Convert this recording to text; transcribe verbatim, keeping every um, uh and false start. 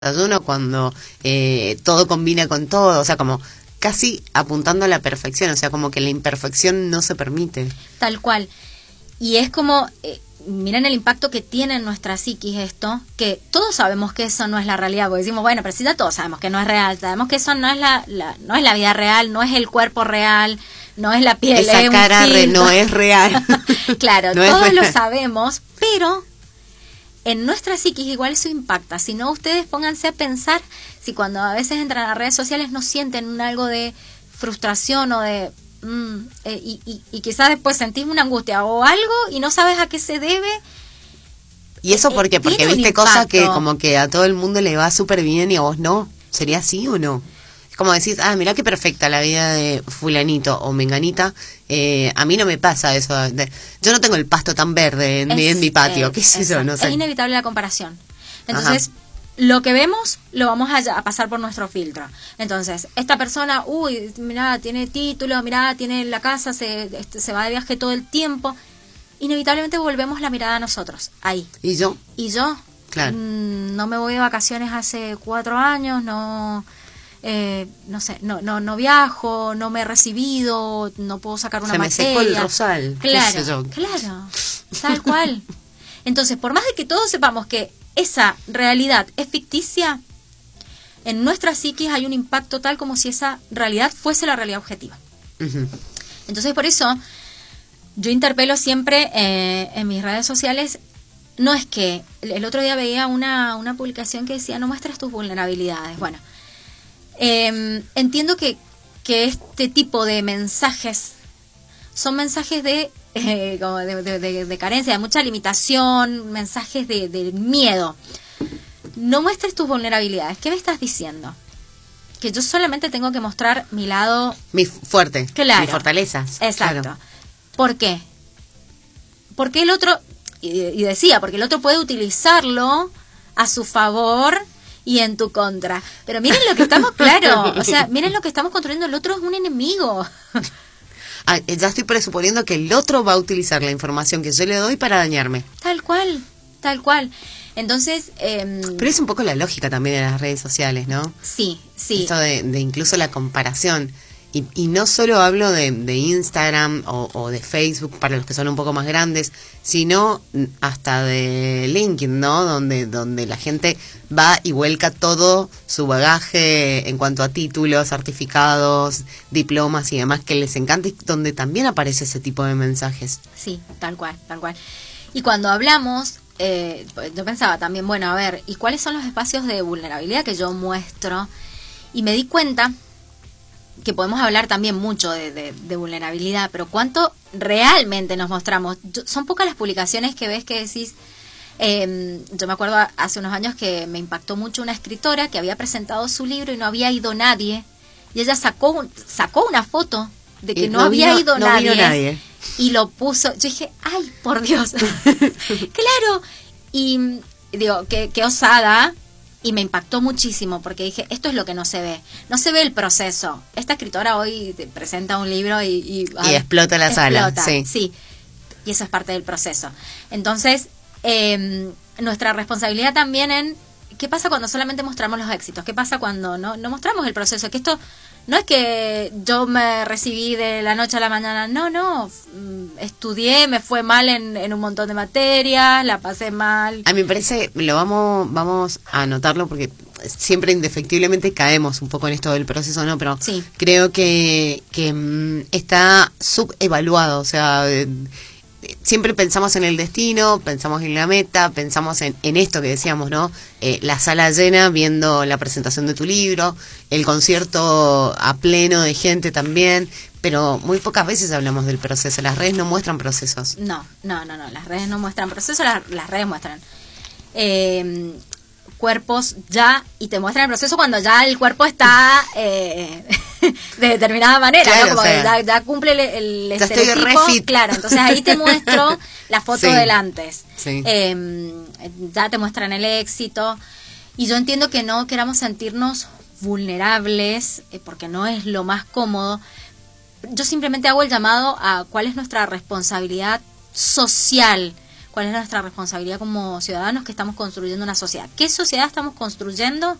desayuno, cuando eh, todo combina con todo, o sea, como casi apuntando a la perfección, o sea, como que la imperfección no se permite. Tal cual. Y es como, eh, miren el impacto que tiene en nuestra psiquis esto, que todos sabemos que eso no es la realidad, porque decimos, bueno, pero sí ya todos sabemos que no es real, sabemos que eso no es la, la no es la vida real, no es el cuerpo real, no es la piel. Esa es cara un re, no es real. Claro, no todos es lo real. sabemos, pero en nuestra psiquis igual eso impacta. Si no, ustedes pónganse a pensar si cuando a veces entran a redes sociales no sienten un algo de frustración o de... Mm, eh, y, y, y quizás después sentís una angustia o algo y no sabes a qué se debe. ¿Y eso por qué? Eh, Porque tiene un viste cosas impacto. que como que a todo el mundo le va súper bien y a vos no. ¿Sería así o no? Es como decís, ah, mirá qué perfecta la vida de fulanito o menganita. Eh, a mí no me pasa eso. De, yo no tengo el pasto tan verde en, Es, mi, en mi patio, eh, qué sé yo, exacto. no sé. Es inevitable la comparación. Entonces, Ajá. lo que vemos lo vamos a, a pasar por nuestro filtro. Entonces, esta persona, uy, mirá, tiene título, mirá, tiene la casa, se, se va de viaje todo el tiempo. Inevitablemente volvemos la mirada a nosotros, ahí. ¿Y yo? ¿Y yo? Claro. Mmm, no me voy de vacaciones hace cuatro años, no... Eh, no sé, no, no, no viajo, no me he recibido, no puedo sacar una Se me materia. secó el rosal. Claro, qué sé yo. claro, tal cual. Entonces, por más de que todos sepamos que esa realidad es ficticia, en nuestra psiquis hay un impacto tal como si esa realidad fuese la realidad objetiva. Uh-huh. Entonces, por eso, yo interpelo siempre eh, en mis redes sociales. No es que, el otro día veía una, una publicación que decía, no muestres tus vulnerabilidades. Bueno, eh, entiendo que, que este tipo de mensajes son mensajes de, eh, como de, de, de, de carencia, de mucha limitación, mensajes de, de miedo. No muestres tus vulnerabilidades. ¿Qué me estás diciendo? Que yo solamente tengo que mostrar mi lado... Mi fuerte, claro, mis fortalezas. Exacto. Claro. ¿Por qué? Porque el otro... Y, y decía, porque el otro puede utilizarlo a su favor y en tu contra. Pero miren lo que estamos, claro, o sea, miren lo que estamos construyendo, el otro es un enemigo. Ah, ya estoy presuponiendo que el otro va a utilizar la información que yo le doy para dañarme. Tal cual, tal cual. Entonces... Eh, Pero es un poco la lógica también de las redes sociales, ¿no? Sí, sí. Esto de, de incluso la comparación. Y, y no solo hablo de, de Instagram o, o de Facebook para los que son un poco más grandes, sino hasta de LinkedIn, ¿no? Donde, donde la gente va y vuelca todo su bagaje en cuanto a títulos, certificados, diplomas y demás que les encanta, y donde también aparece ese tipo de mensajes. Sí, tal cual, tal cual. Y cuando hablamos, eh, yo pensaba también, bueno, a ver, ¿y cuáles son los espacios de vulnerabilidad que yo muestro? Y me di cuenta que podemos hablar también mucho de, de, de vulnerabilidad, pero ¿cuánto realmente nos mostramos? Yo, son pocas las publicaciones que ves que decís... Eh, yo me acuerdo hace unos años que me impactó mucho una escritora que había presentado su libro y no había ido nadie, y ella sacó un, sacó una foto de que no, no había vino, ido no nadie, vino nadie y lo puso. Yo dije, ay, por Dios. Claro. Y digo, qué, qué osada. Y me impactó muchísimo porque dije, esto es lo que no se ve. No se ve el proceso. Esta escritora hoy te presenta un libro y... Y, y explota la explota, sala. Sí. sí. Y eso es parte del proceso. Entonces, eh, nuestra responsabilidad también en... ¿Qué pasa cuando solamente mostramos los éxitos? ¿Qué pasa cuando no, no mostramos el proceso? Que esto no es que yo me recibí de la noche a la mañana. No, no. Estudié, me fue mal en, en un montón de materias, la pasé mal. A mí me parece, lo vamos vamos a anotarlo porque siempre indefectiblemente caemos un poco en esto del proceso, ¿no? Pero sí. creo que, que um, está subevaluado, o sea... Eh, siempre pensamos en el destino, pensamos en la meta, pensamos en, en esto que decíamos, ¿no? Eh, la sala llena viendo la presentación de tu libro, el concierto a pleno de gente también, pero muy pocas veces hablamos del proceso. Las redes no muestran procesos. No, no, no, no. Las redes no muestran procesos, las, las redes muestran eh, cuerpos ya, y te muestran el proceso cuando ya el cuerpo está eh, de determinada manera, claro, ¿no? Como o sea, ya, ya cumple el, el ya estereotipo, estoy re fit. Claro, entonces ahí te muestro la foto sí, del antes, sí. eh, ya te muestran el éxito, y yo entiendo que no queramos sentirnos vulnerables, eh, porque no es lo más cómodo. Yo simplemente hago el llamado a cuál es nuestra responsabilidad social cuál es nuestra responsabilidad como ciudadanos que estamos construyendo una sociedad. ¿Qué sociedad estamos construyendo?